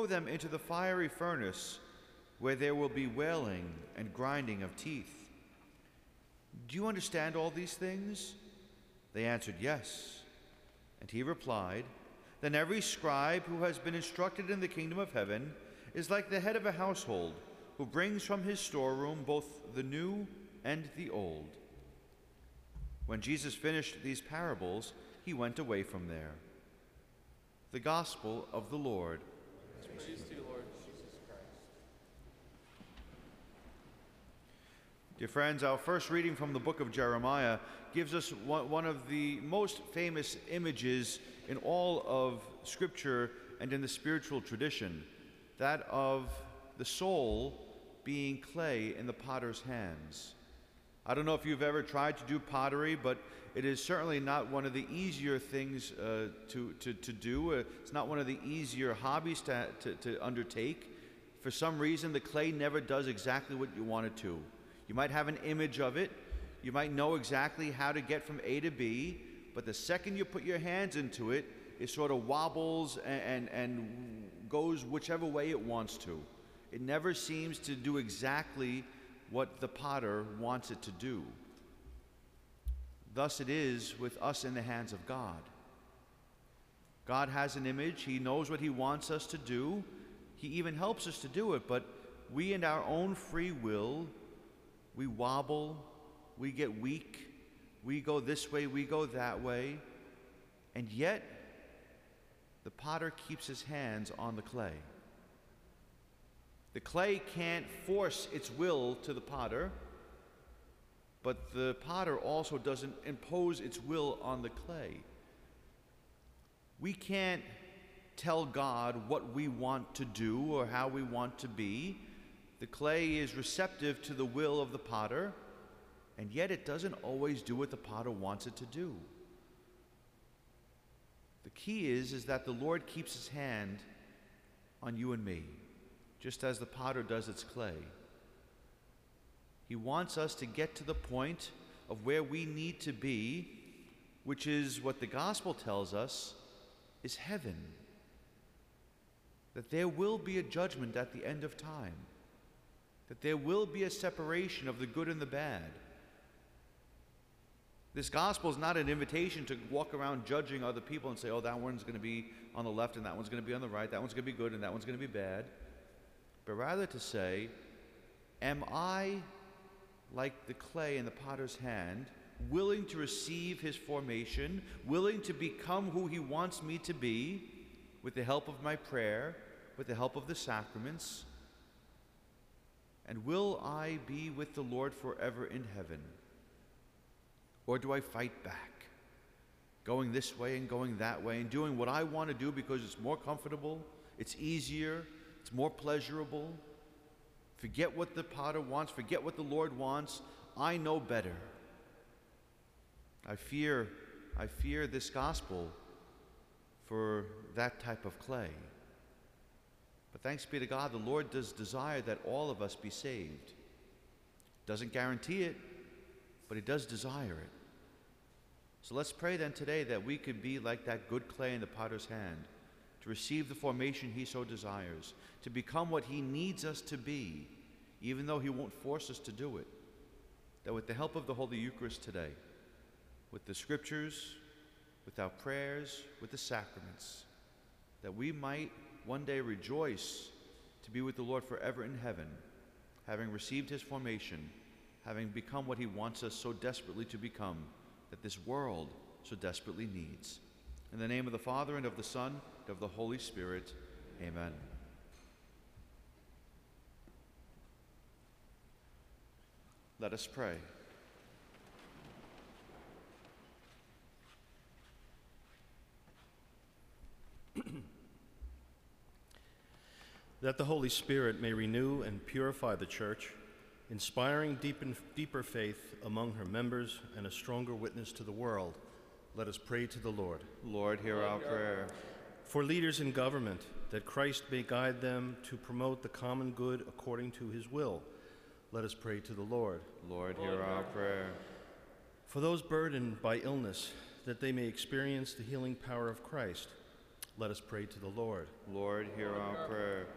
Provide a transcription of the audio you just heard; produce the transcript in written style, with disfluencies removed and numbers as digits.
them into the fiery furnace, where there will be wailing and grinding of teeth. Do you understand all these things?" They answered, "Yes." And he replied, "Then every scribe who has been instructed in the kingdom of heaven is like the head of a household, who brings from his storeroom both the new and the old." When Jesus finished these parables, he went away from there. The Gospel of the Lord. Praise to you, Lord Jesus Christ. Dear friends, our first reading from the book of Jeremiah gives us one of the most famous images in all of Scripture and in the spiritual tradition, that of the soul being clay in the potter's hands. I don't know if you've ever tried to do pottery, but it is certainly not one of the easier things to do. It's not one of the easier hobbies to undertake. For some reason, the clay never does exactly what you want it to. You might have an image of it. You might know exactly how to get from A to B, but the second you put your hands into it, it sort of wobbles and goes whichever way it wants to. It never seems to do exactly what the potter wants it to do. Thus it is with us in the hands of God. God has an image. He knows what he wants us to do. He even helps us to do it, but we in our own free will, we wobble, we get weak, we go this way, we go that way, and yet the potter keeps his hands on the clay. The clay can't force its will to the potter, but the potter also doesn't impose its will on the clay. We can't tell God what we want to do or how we want to be. The clay is receptive to the will of the potter, and yet it doesn't always do what the potter wants it to do. The key is that the Lord keeps his hand on you and me, just as the potter does its clay. He wants us to get to the point of where we need to be, which is what the gospel tells us is heaven. That there will be a judgment at the end of time. That there will be a separation of the good and the bad. This gospel is not an invitation to walk around judging other people and say, oh, that one's going to be on the left and that one's going to be on the right, that one's going to be good and that one's going to be bad. But rather to say, am I, like the clay in the potter's hand, willing to receive his formation, willing to become who he wants me to be with the help of my prayer, with the help of the sacraments? And will I be with the Lord forever in heaven? Or do I fight back, going this way and going that way and doing what I want to do because it's more comfortable, it's easier, it's more pleasurable? Forget what the potter wants, forget what the Lord wants. I know better. I fear this gospel for that type of clay. But thanks be to God, the Lord does desire that all of us be saved. Doesn't guarantee it, but he does desire it. So let's pray then today that we could be like that good clay in the potter's hand, to receive the formation he so desires, to become what he needs us to be, even though he won't force us to do it. That with the help of the Holy Eucharist today, with the scriptures, with our prayers, with the sacraments, that we might one day rejoice to be with the Lord forever in heaven, having received his formation, having become what he wants us so desperately to become, that this world so desperately needs. In the name of the Father, and of the Son, and of the Holy Spirit, amen. Let us pray. That the Holy Spirit may renew and purify the Church, inspiring deeper faith among her members and a stronger witness to the world, let us pray to the Lord. Lord, hear our prayer. For leaders in government, that Christ may guide them to promote the common good according to his will, let us pray to the Lord. Lord, hear our prayer. For those burdened by illness, that they may experience the healing power of Christ, let us pray to the Lord. Lord, hear our prayer.